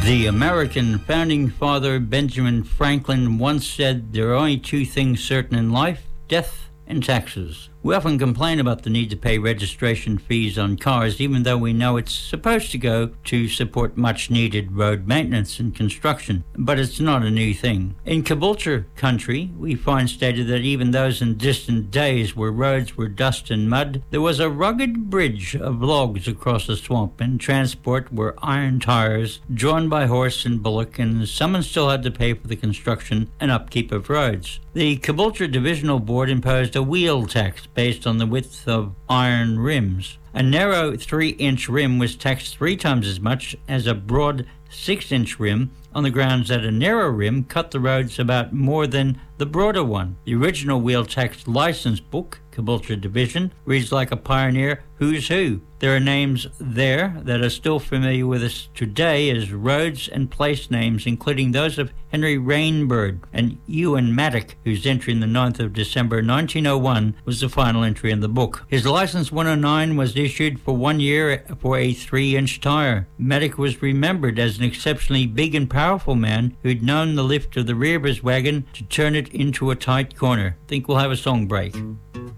The American founding father Benjamin Franklin once said there are only two things certain in life: death and taxes. We often complain about the need to pay registration fees on cars, even though we know it's supposed to go to support much-needed road maintenance and construction. But it's not a new thing. In Caboolture country, we find stated that even those in distant days where roads were dust and mud, there was a rugged bridge of logs across the swamp, and transport were iron tires drawn by horse and bullock, and someone still had to pay for the construction and upkeep of roads. The Caboolture Divisional Board imposed a wheel tax based on the width of iron rims. A narrow 3-inch rim was taxed 3 times as much as a broad 6-inch rim, on the grounds that a narrow rim cut the roads about more than the broader one. The original wheel tax license book, Caboolture Division, reads like a pioneer who's who. There are names there that are still familiar with us today as roads and place names, including those of Henry Rainbird and Ewan Maddock, whose entry in the 9th of December 1901 was the final entry in the book. His license 109 was issued for 1 year for a 3-inch tire. Maddock was remembered as an exceptionally big and powerful man who'd known the lift of the rear of his wagon to turn it into a tight corner. I think we'll have a song break.